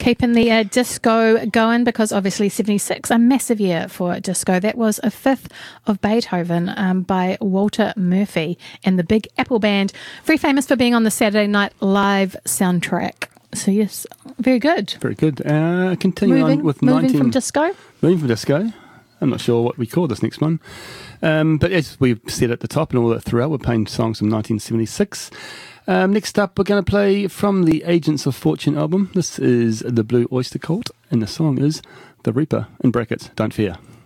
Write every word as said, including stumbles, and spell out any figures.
keeping the uh, disco going, because obviously seventy-six, a massive year for disco. That was a fifth of Beethoven um, by Walter Murphy and the Big Apple Band, very famous for being on the Saturday Night Live soundtrack. So yes, very good. Very good. Uh, continuing moving, on with moving nineteen from disco. Moving from disco. I'm not sure what we call this next one. Um, but as we've said at the top and all that throughout, we're playing songs from nineteen seventy-six. Um, next up, we're going to play from the Agents of Fortune album. This is the Blue Oyster Cult, and the song is The Reaper, in brackets, Don't Fear.